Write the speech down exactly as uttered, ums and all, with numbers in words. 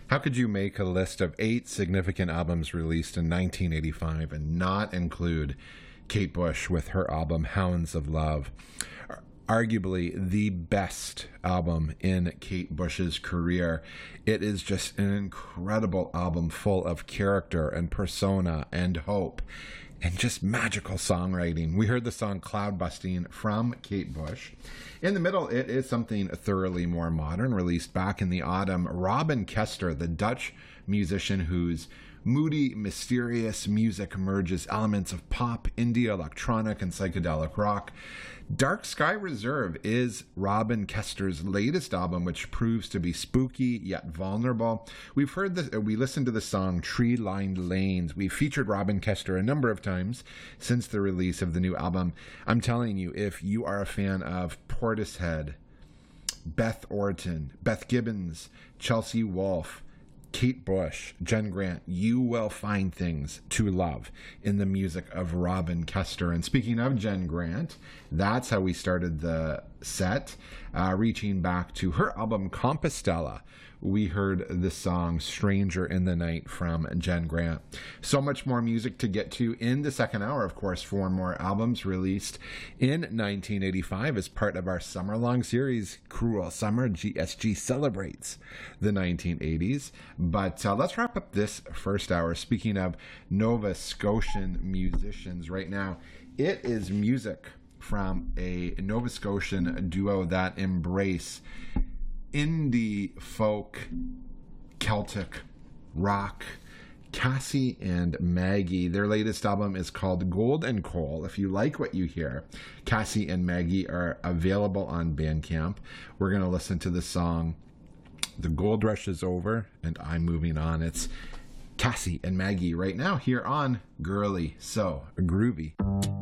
How could you make a list of eight significant albums released in nineteen eighty-five and not include Kate Bush with her album Hounds of Love? Arguably the best album in Kate Bush's career. It is just an incredible album full of character and persona and hope and just magical songwriting. We heard the song Cloud Busting from Kate Bush. In the middle, it is something thoroughly more modern, released back in the autumn. Robin Kester, the Dutch musician whose moody, mysterious music merges elements of pop, indie, electronic, and psychedelic rock. Dark Sky Reserve is Robin Kester's latest album, which proves to be spooky yet vulnerable. We've heard this, we listened to the song Tree Lined Lanes. We've featured Robin Kester a number of times since the release of the new album. I'm telling you, if you are a fan of Portishead, Beth Orton, Beth Gibbons, Chelsea Wolfe, Kate Bush, Jen Grant, you will find things to love in the music of Robin Kester. And speaking of Jen Grant, that's how we started the set, uh, reaching back to her album Compostela. We heard the song Stranger in the Night from Jen Grant. So much more music to get to in the second hour, of course. Four more albums released in nineteen eighty-five as part of our summer-long series, Cruel Summer. G S G celebrates the nineteen eighties. But uh, let's wrap up this first hour. Speaking of Nova Scotian musicians right now, it is music from a Nova Scotian duo that embrace indie, folk, Celtic, rock. Cassie and Maggie. Their latest album is called Gold and Coal. If you like what you hear, Cassie and Maggie are available on Bandcamp. We're going to listen to the song The Gold Rush is Over and I'm Moving On. It's Cassie and Maggie right now here on Girly So Groovy.